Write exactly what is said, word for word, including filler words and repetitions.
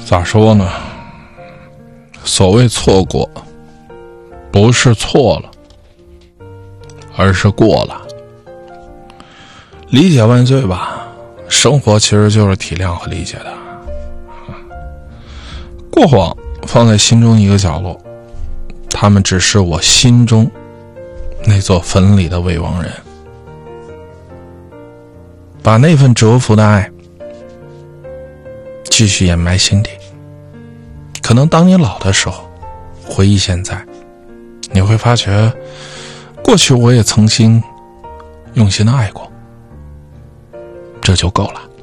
咋说呢？所谓错过，不是错了，而是过了。理解万岁吧，生活其实就是体谅和理解的。过往放在心中一个角落，他们只是我心中那座坟里的未亡人。把那份蛰伏的爱继续掩埋心底，可能当你老的时候回忆现在，你会发觉过去我也曾经用心的爱过，这就够了。